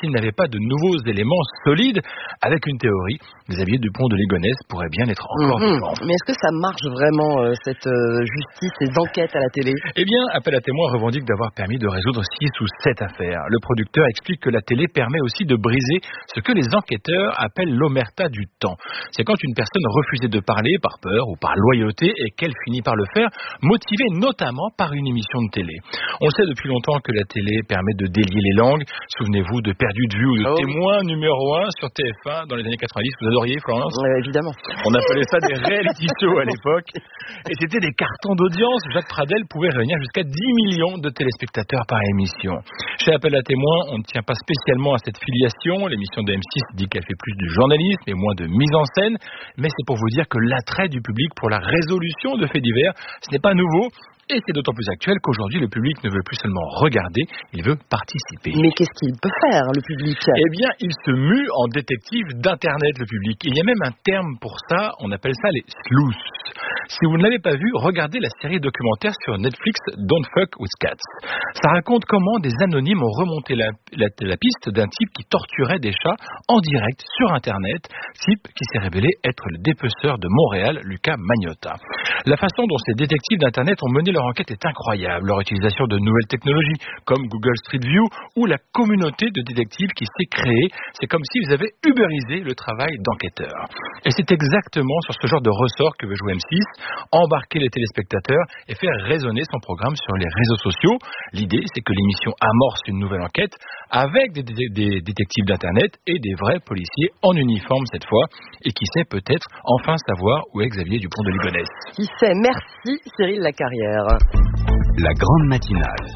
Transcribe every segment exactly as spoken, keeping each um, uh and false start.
s'il n'avait pas de nouveaux éléments solides. Avec une théorie, Xavier Dupont de Ligonnès pourrait bien être encore mmh. vivant. Mais est-ce que ça marche vraiment, euh, cette euh, justice, ces enquêtes à la télé? Eh bien, Appel à témoins revendique d'avoir permis de résoudre six ou sept affaires. Le producteur explique que la télé permet aussi de briser ce que les enquêteurs appellent l'omerta du temps. C'est quand une personne refusait de parler par peur ou par loyauté et qu'elle finit par le faire, motivée notamment par une émission de télé. On sait depuis longtemps que la télé permet de délier les langues. Souvenez-vous de Perdu de vue ou de oh. Témoin numéro un sur T F un dans les années quatre-vingt-dix. Vous adoriez, Florence? euh, Évidemment. On appelait ça des reality shows à l'époque. Et c'était des cartons d'audience. Jacques Pradel pouvait réunir jusqu'à dix millions de téléspectateurs par émission. Chez Appel à témoins, on ne tient pas spécialement à cette filiation. L'émission de M six dit qu'elle fait plus de journalisme et moins de mise en scène. Mais c'est pour vous dire que l'attrait du public pour la résolution de faits divers, ce n'est pas nouveau. Et c'est d'autant plus actuel qu'aujourd'hui, le public ne veut plus seulement regarder, il veut participer. Mais qu'est-ce qu'il peut faire, le public? Eh bien, il se mue en détective d'Internet, le public. Il y a même un terme pour ça, on appelle ça les sleuths. Si vous ne l'avez pas vu, regardez la série documentaire sur Netflix Don't Fuck with Cats. Ça raconte comment des anonymes ont remonté la, la, la piste d'un type qui torturait des chats en direct sur Internet, type qui s'est révélé être le dépeceur de Montréal, Lucas Magnotta. La façon dont ces détectives d'Internet ont mené leur enquête est incroyable. Leur utilisation de nouvelles technologies comme Google Street View ou la communauté de détectives qui s'est créée, c'est comme s'ils avaient ubérisé le travail d'enquêteurs. Et c'est exactement sur ce genre de ressort que veut jouer M six, embarquer les téléspectateurs et faire résonner son programme sur les réseaux sociaux. L'idée, c'est que l'émission amorce une nouvelle enquête avec des, des, des détectives d'Internet et des vrais policiers en uniforme cette fois. Et qui sait peut-être enfin savoir où est Xavier Dupont de Ligonnès. Qui sait? Merci Cyril Lacarrière. La grande matinale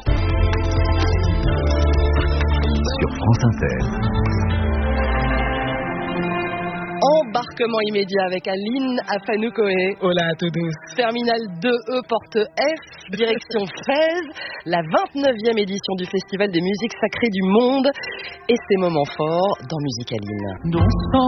sur France Inter. Embarquement immédiat avec Aline Afanoukoé. Hola a todos. Terminal deux E, porte F, direction Fès, la vingt-neuvième édition du Festival des musiques sacrées du monde. Et ses moments forts dans Musicaline.